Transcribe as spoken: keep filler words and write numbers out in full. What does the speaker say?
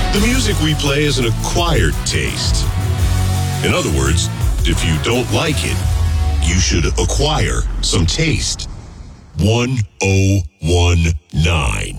The music we play is an acquired taste. In other words, if you don't like it, you should acquire some taste. one oh one nine